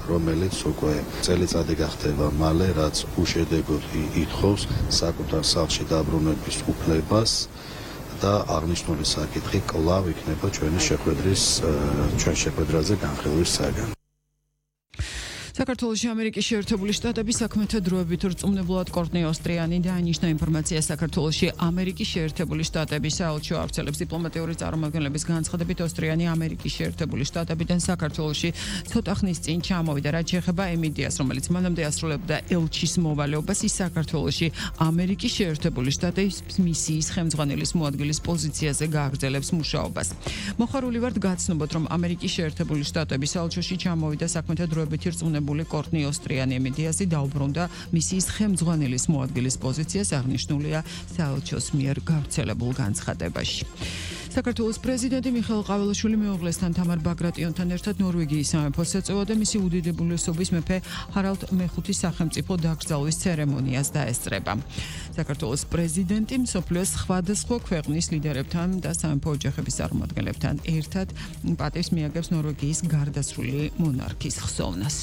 რომელიც უკვე წელიწადი გახდება მალე, რაც უშედეგოდ ითხოვს საკუთარ სახლში დაბრუნების უფლებას და აღნიშნული საკითხი კვლავ იქნება ჩვენ შეხვედრაზე განხილვის საგანი. საქართველოში ამერიკის შეერთებული შტატების საქმეთა დროებით რწმუნებლად კორტნი ოსტრიანი დაანიშნა ინფორმაცია საქართველოში ამერიკის შეერთებული შტატების საელჩო ავრცელებს დიპლომატიური წარმომადგენლების განცხადებით ოსტრიანი ამერიკის შეერთებული შტატებიდან საქართველოში ცოტა ხნის წინ ჩამოვიდა, რაც შეეხება ემიდიას, რომელიც მანამდე ასრულებდა ელჩის მოვალეობას, ის საქართველოში ამერიკის შეერთებული შტატების მისიის ხელმძღვანელის მოადგილის პოზიციაზე გააგრძელებს მუშაობას. მოხარული ვართ გაცნობოთ, რომ ამერიკის შეერთებული შტატების საელჩოში ჩამოვიდა საქმეთა დროებით რწმუნებული კორტნი ოსტრიანი ემიდიასი დაუბრუნდა მისიის ხელმძღვანელის მოადგილის პოზიციას, აღნიშნულია საელჩოს მიერ გავრცელებულ განცხადებაში. საქართველოს პრეზიდენტი მიხეილ ყაველაშვილი მეუღლესთან თამარ ბაგრატიონთან ერთად ნორვეგიის სამეფოს ეწევა და მისი უდიდებულესობის მეფე ჰარალდ მეხუთის სახელმწიფო დაკრძალვის ცერემონიას დაესწრება. საქართველოს პრეზიდენტი მსოფლიოს სხვადასხვა ქვეყნის ლიდერებთან და სამეფო ოჯახების წარმომადგენლებთან ერთად პატივს მიაგებს ნორვეგიის გარდაცვლილი მონარქის ხსოვნას.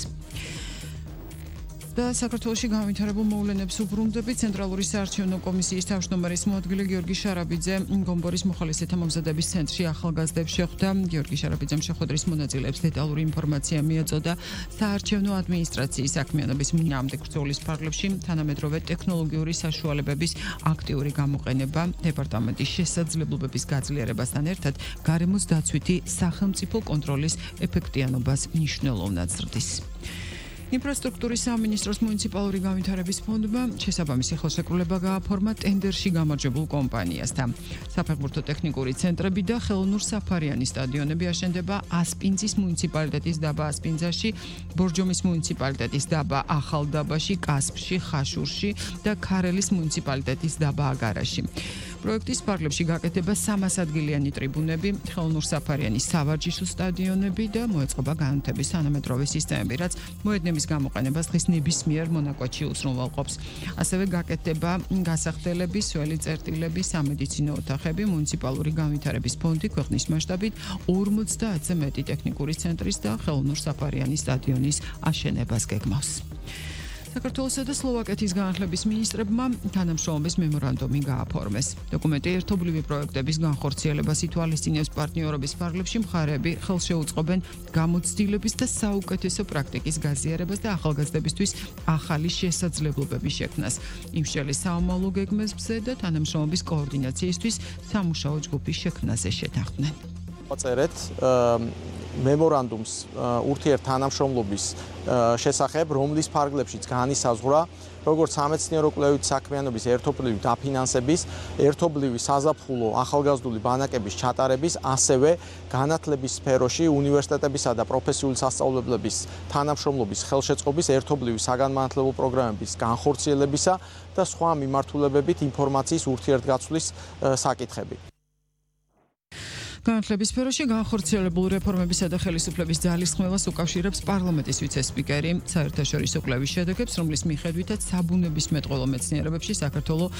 და საქართველოში განვითარებულ მოვლენებს უბრუნდებით. ცენტრალური საარჩევნო კომისიის თავმჯდომარის მოადგილე გიორგი შარაბიძე გომბორის მოხალისეთა მომზადების ცენტრში ახალგაზრდებს შეხვდა. გიორგი შარაბიძემ შეხვედრის მონაწილეებს დეტალური ინფორმაცია მიაწოდა საარჩევნო ადმინისტრაციის საქმიანობის მნამდვილ ბრძოლის ფარგლებში, თანამედროვე ტექნოლოგიური საშუალებების აქტიური გამოყენება, დეპარტამენტის შესაძლებლობების გაძლიერებასთან ერთად გარემოს დაცვითი სახელმწიფო კონტროლის ეფექტიანობას მნიშვნელოვნად ზრდის. ინფრასტრუქტურის სამინისტროს მუნიციპალური განვითარების ფონდმა შესაბამისი ხელშეკრულება გააფორმა ტენდერში გამარჯვებულ კომპანიასთან. საფეხბურთო ტექნიკური ცენტრები და ხელოვნურ საფარიანის სტადიონები აშენდება ასპინძის მუნიციპალიტეტის დაბა ასპინძაში, ბორჯომის მუნიციპალიტეტის დაბა ახალდაბაში, კასპში, ხაშურში და ქარელის მუნიციპალიტეტის დაბა აგარაში. პროექტის ფარგლებში გაკეთება 300 ადგილიანი ტრიბუნები, ხელოვნურ საფარიანის სავარჯიშო სტადიონები და მოეწყობა განათების თანამედროვე სისტემები, რაც მოედნების გამოყენებას დღის ნებისმიერ მონაკვეთში უზრუნველყოფს. ასევე გაკეთდება გასახდელების, სველი წერტილების, სამედიცინო ოთახები, მუნიციპალური განვითარების ფონდი ქვეყნის მასშტაბით 50-ზე მეტი ტექნიკური ცენტრის და ხელოვნურ საფარიანის სტადიონის აშენებას გეგმავს. საქართველოსა და სლოვაკეთის განათლების მინისტრებმა თანამშრომლობის მემორანდუმი გააფორმეს. დოკუმენტი ერთობლივი პროექტების განხორციელებას ითვალისწინებს პარტნიორობის ფარგლებში მხარეები ხელს შეუწყობენ გამოცდილების და საუკეთესო პრაქტიკის გაზიარებას და ახალგაზრდებისთვის ახალი შესაძლებლობების შექმნას. იმ შელი საომალო გეგმებზე და თანამშრომლობის კოორდინაციისთვის სამუშაო ჯგუფის შექმნაზე შეთანხმდნენ. წერეთ მემორანდუმს ურთიერთთანამშრომლობის შესახებ, რომლის ფარგლებშიც განისაზღვრა როგორც სამეცნიერო-კვლევით საქმიანობის ერთობლივი დაფინანსების, ერთობლივი საზაფხულო ახალგაზრდული ბანაკების ჩატარების, ასევე განათლების სფეროში უნივერსიტეტებისა და პროფესიული სასწავლებლების თანამშრომლობის ხელშეწყობის, ერთობლივი საგანმანათლებლო პროგრამების განხორციელებისა და სხვა მიმართულებებით ინფორმაციის ურთიერთგაცვლის საკითხები. განათლების სფეროში განხორციელებულ რეფორმებისა და ხელისუფლების ძალისხმევას უკავშირებს პარლამენტის ვიცე-სპიკერი საერთაშორისო კვლევის შედეგებს, რომლის მიხედვითაც საბუნებისმეტყველო მეცნიერებებში საქართველოს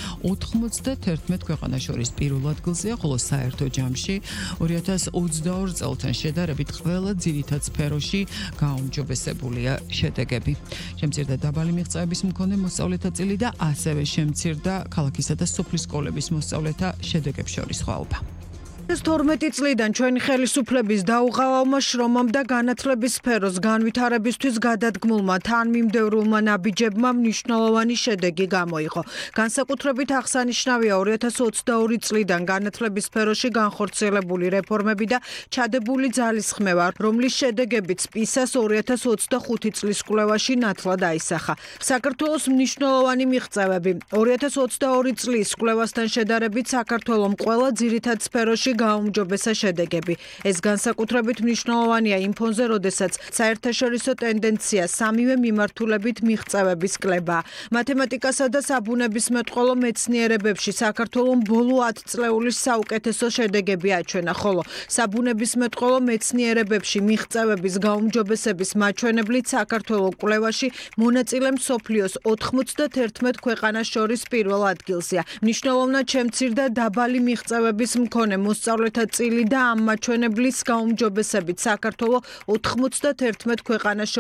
91 ქვეყანას შორის პირველ ადგილზეა, ხოლო საერთო ჯამში 2022 წელთან შედარებით ყველა ძირითად სფეროში გაუმჯობესებულია შედეგები. შემცირდა დაბალი მიღწევების მქონე მოსწავლეთა წილი და ასევე შემცირდა ქალაქისა და სოფლის სკოლების მოსწავლეთა შედეგებს შორის სხვაობა. 12 წლიდან ჩვენი ხელისუფლების დაუღალავმა შრომამ და განათლების სფეროს განვითარებისთვის გადადგმულმა თანმიმდევრულმა ნაბიჯებმა მნიშვნელოვანი შედეგი გამოიღო. განსაკუთრებით აღსანიშნავია 2022 წლიდან განათლების სფეროში განხორციელებული რეფორმები და ჩადებული ძალისხმევა, რომლის შედეგებიც PISA-ს 2025 წლის კვლევაში ნათლად აისახა. საქართველოს მნიშვნელოვანი მიღწევები 2022 წლის კვლევასთან შედარებით საქართველოს ყველა ძირითად სფეროში გაუმჯობესა შედეგები. ეს განსაკუთრებით მნიშვნელოვანია იმ ფონზე, როდესაც საერთაშორისო ტენდენცია სამივე მიმართულებით მიღწევების კლებაა. მათემატიკასა და საბუნებისმეტყველო მეცნიერებებში საქართველოს ბოლო 10 წლეულის საუკეთესო შედეგები აჩვენა, ხოლო საბუნებისმეტყველო მეცნიერებებში მიღწევების გაუმჯობესების მაჩვენებლით საქართველოს კვლევაში მონაწილე მსოფლიოს 91 ქვეყანას შორის პირველ ადგილზეა. მნიშვნელოვნად შემცირდა დაბალი მიღწევების მქონე მოსწავლეთა წილი და ამ მაჩვენებლის გაუმჯობესებით საქართველოს 91 ქვეყანას